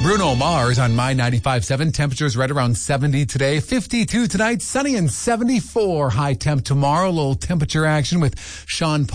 Bruno Mars on My 95.7. Temperatures right around 70 today. 52 tonight. Sunny and 74. High temp tomorrow. Little temperature action with Sean